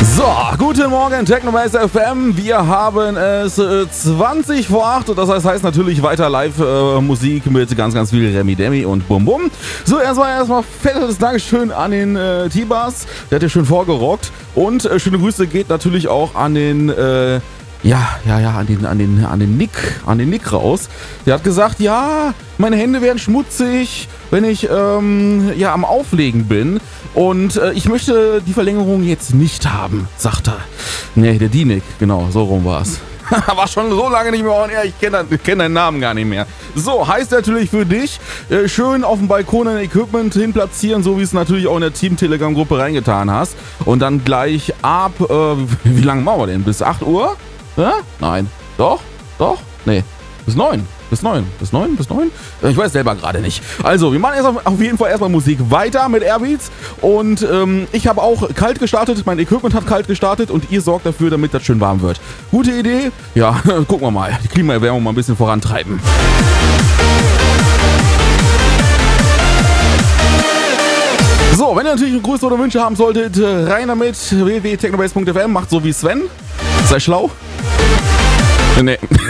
So, guten Morgen, Technobase FM. Wir haben es 20 vor 8 und das heißt natürlich weiter Live-Musik mit ganz, ganz viel Remi Demi und Bum Bum. So, erstmal fettes Dankeschön an den T-Bass, der hat ja schön vorgerockt. Und schöne Grüße geht natürlich auch an den, an den Nick raus. Der hat gesagt, ja, meine Hände werden schmutzig, wenn ich am Auflegen bin. Und ich möchte die Verlängerung jetzt nicht haben, sagt er. Nee, der D-Nick, genau, so rum war's. War schon so lange nicht mehr on air, ich kenn deinen Namen gar nicht mehr. So, heißt natürlich für dich, schön auf dem Balkon ein Equipment hin platzieren, so wie es natürlich auch in der Team-Telegram-Gruppe reingetan hast. Und dann gleich ab, wie lange machen wir denn? Bis 8 Uhr? Ja? Nein. Doch? Nee. Bis 9. Bis 9. Ich weiß selber gerade nicht. Also, wir machen auf jeden Fall erstmal Musik weiter mit Airbeats. Und ich habe auch kalt gestartet. Mein Equipment hat kalt gestartet und ihr sorgt dafür, damit das schön warm wird. Gute Idee? Ja, gucken wir mal. Die Klimaerwärmung mal ein bisschen vorantreiben. So, wenn ihr natürlich Grüße oder Wünsche haben solltet, rein damit. www.technobase.fm, macht so wie Sven. Sei schlau. Nee.